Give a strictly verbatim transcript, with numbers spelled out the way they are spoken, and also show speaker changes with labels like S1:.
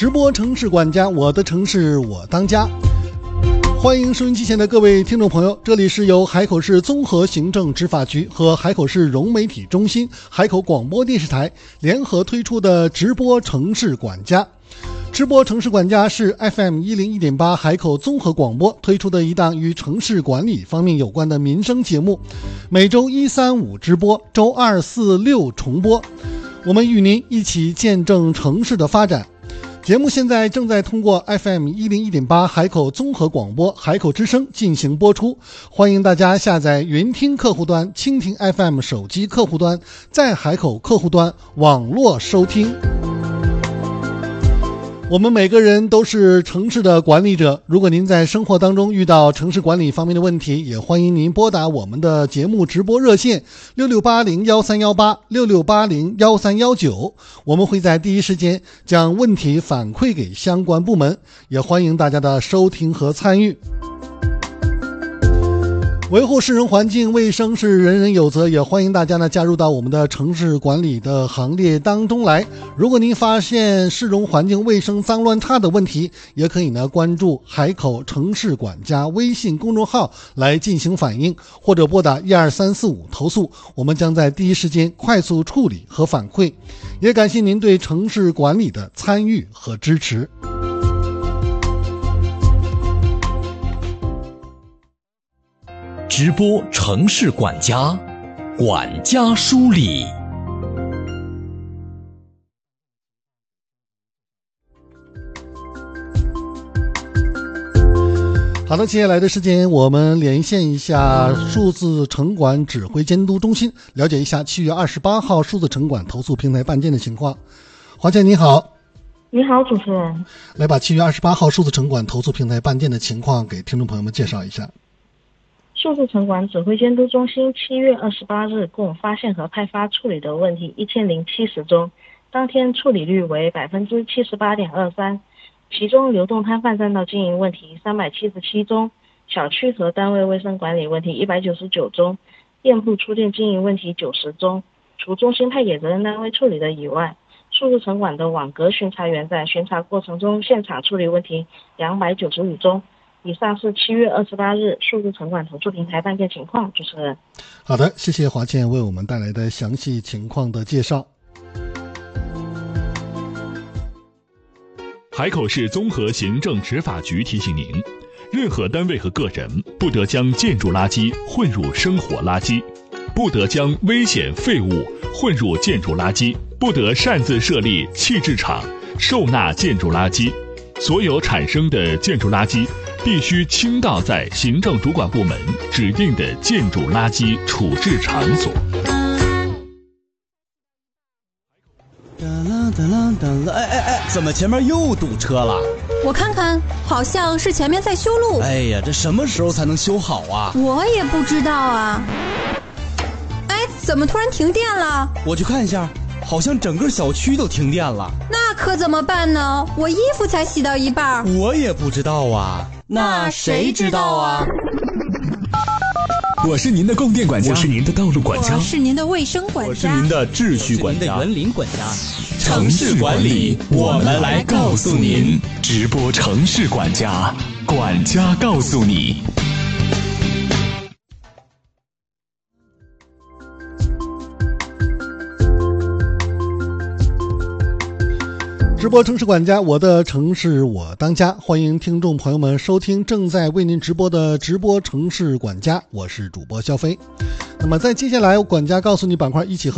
S1: 直播城市管家，我的城市我当家。欢迎收音机前的各位听众朋友，这里是由海口市综合行政执法局和海口市融媒体中心、海口广播电视台联合推出的直播城市管家。直播城市管家是 F M 一零一点八 海口综合广播推出的一档与城市管理方面有关的民生节目，每周一、三、五直播，周二、四、六重播。我们与您一起见证城市的发展。节目现在正在通过 F M 一零一点八 海口综合广播、海口之声进行播出，欢迎大家下载云听客户端、蜻蜓 F M 手机客户端，在海口客户端网络收听。我们每个人都是城市的管理者，如果您在生活当中遇到城市管理方面的问题，也欢迎您拨打我们的节目直播热线六六八零幺三幺八 六六八零幺三幺九，我们会在第一时间将问题反馈给相关部门，也欢迎大家的收听和参与。维护市容环境卫生是人人有责，也欢迎大家呢加入到我们的城市管理的行列当中来。如果您发现市容环境卫生脏乱差的问题，也可以呢关注海口城市管家微信公众号来进行反映，或者拨打一二三四五投诉，我们将在第一时间快速处理和反馈。也感谢您对城市管理的参与和支持。
S2: 直播城市管家，管家梳理。
S1: 好的，接下来的时间我们连线一下数字城管指挥监督中心，了解一下七月二十八号数字城管投诉平台办件的情况。华健你好。
S3: 你好，主持人。
S1: 来把七月二十八号数字城管投诉平台办件的情况给听众朋友们介绍一下。
S3: 数字城管指挥监督中心七月二十八日共发现和派发处理的问题一千零七十宗，当天处理率为百分之七十八点二三，其中流动摊贩占道经营问题三百七十七宗，小区和单位卫生管理问题一百九十九宗，店铺出店经营问题九十宗。除中心派给责任单位处理的以外，数字城管的网格巡查员在巡查过程中现场处理问题两百九十五宗。以上是七月二十八日数字城管投诉平台办件情况，主持人。
S1: 好的，谢谢华健为我们带来的详细情况的介绍。
S4: 海口市综合行政执法局提醒您，任何单位和个人不得将建筑垃圾混入生活垃圾，不得将危险废物混入建筑垃圾，不得擅自设立弃置场收纳建筑垃圾。所有产生的建筑垃圾必须倾倒在行政主管部门指定的建筑垃圾处置场所。
S5: 哎哎哎，怎么前面又堵车了？
S6: 我看看，好像是前面在修路。
S5: 哎呀，这什么时候才能修好啊？
S6: 我也不知道啊。哎，怎么突然停电了？
S5: 我去看一下，好像整个小区都停电了。
S6: 那可怎么办呢？我衣服才洗到一半。
S5: 我也不知道啊。
S6: 那谁知道啊？
S4: 我是您的供电管家，我是您的道路管家，
S6: 我是您的卫生管家，
S5: 我是您的秩序管家，
S2: 园林管家。
S4: 城市管理，我们来告诉您。直播城市管家，管家告诉你。
S1: 直播城市管家，我的城市我当家，欢迎听众朋友们收听正在为您直播的直播城市管家，我是主播肖飞。那么在接下来管家告诉你板块，一起和